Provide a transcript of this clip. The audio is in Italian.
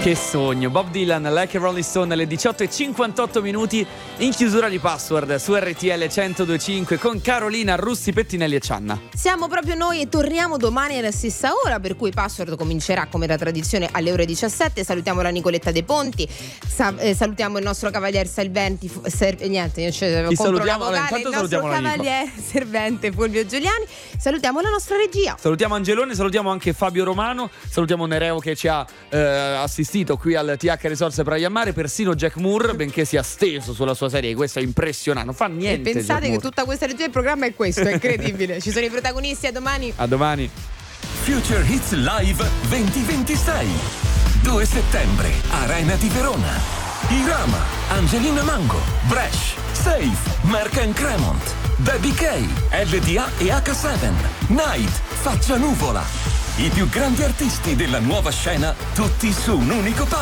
Che sogno, Bob Dylan, Like a Rolling Stone alle 18:58 in chiusura di Password su RTL 102.5 con Carolina, Russi, Pettinelli e Cianna. Siamo proprio noi e torniamo domani alla stessa ora, per cui Password comincerà come da tradizione alle ore 17. Salutiamo la Nicoletta De Ponti, salutiamo il nostro cavaliere servente, niente, io salutiamo, il nostro cavaliere servente Fulvio Giuliani, salutiamo la nostra regia. Salutiamo Angelone, salutiamo anche Fabio Romano, salutiamo Nereo che ci ha assistito qui al TH Resorts Praia Mare, persino Jack Moore, benché sia steso sulla sua serie, questo è impressionante, non fa niente. E pensate che tutta questa regia del programma è questo, è incredibile. Ci sono i protagonisti, a domani. A domani. Future Hits Live 2026, 2 settembre, Arena di Verona. Irama, Angelina Mango, Bresh, Safe, Mark & Cremont, Baby K, LDA e H7, Night, Faccia Nuvola. I più grandi artisti della nuova scena, tutti su un unico palco.